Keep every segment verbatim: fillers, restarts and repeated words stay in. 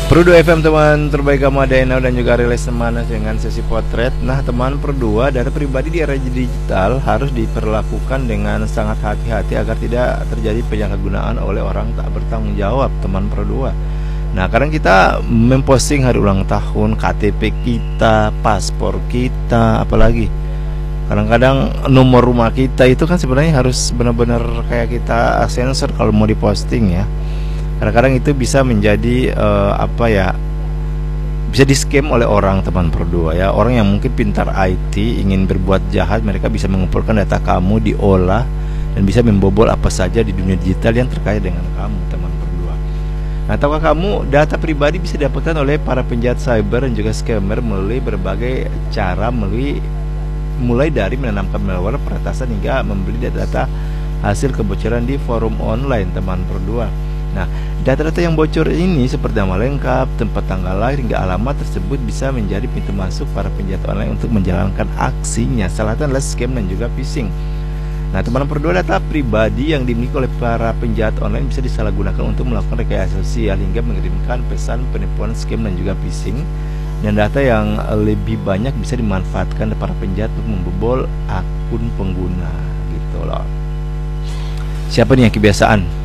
Pro dua F M teman terbaik kamu ada Enau dan juga rilis teman dengan sesi potret. Nah teman Pro dua, data pribadi di era digital harus diperlakukan dengan sangat hati-hati agar tidak terjadi penyalahgunaan oleh orang tak bertanggung jawab teman Pro dua. Nah kadang kita memposting hari ulang tahun, K T P kita, paspor kita, apalagi kadang-kadang nomor rumah kita itu kan sebenarnya harus benar-benar kayak kita sensor kalau mau diposting ya. Kadang-kadang itu bisa menjadi uh, apa ya, bisa di scam oleh orang teman Pro dua ya. Orang yang mungkin pintar I T ingin berbuat jahat, mereka bisa mengumpulkan data kamu, diolah dan bisa membobol apa saja di dunia digital yang terkait dengan kamu teman Pro dua. Nah, tahukah kamu data pribadi bisa didapatkan oleh para penjahat cyber dan juga scammer melalui berbagai cara, melalui mulai dari menanamkan malware, peretasan hingga membeli data-data hasil kebocoran di forum online teman Pro dua. Nah, data-data yang bocor ini seperti nama lengkap, tempat tanggal lahir hingga alamat tersebut bisa menjadi pintu masuk para penjahat online untuk menjalankan aksinya. Salah satunya adalah scam dan juga phishing. Nah, teman Pro dua, data pribadi yang dimiliki oleh para penjahat online bisa disalahgunakan untuk melakukan rekayasa sosial hingga mengirimkan pesan penipuan, scam dan juga phishing. Dan data yang lebih banyak bisa dimanfaatkan oleh para penjahat untuk membobol akun pengguna gitu loh. Siapa nih yang kebiasaan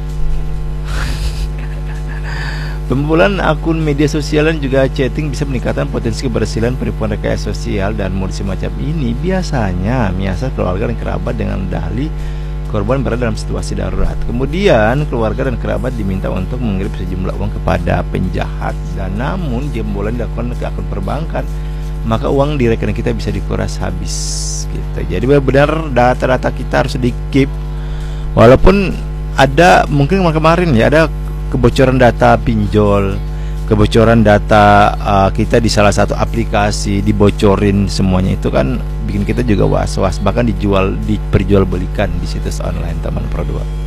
pembobolan akun media sosial dan juga chatting bisa meningkatkan potensi keberhasilan penipuan rekayasa sosial, dan modus semacam ini biasanya menyasar keluarga dan kerabat dengan dalih korban berada dalam situasi darurat. Kemudian keluarga dan kerabat diminta untuk mengirim sejumlah uang kepada penjahat, dan namun jembolan dilakukan ke akun perbankan, maka uang di rekening kita bisa dikuras habis gitu. Jadi benar-benar data-data kita harus di-keep. Walaupun ada mungkin kemarin ya ada kebocoran data pinjol, kebocoran data uh, kita di salah satu aplikasi dibocorin semuanya, itu kan bikin kita juga was-was, bahkan dijual diperjualbelikan di situs online teman Pro dua.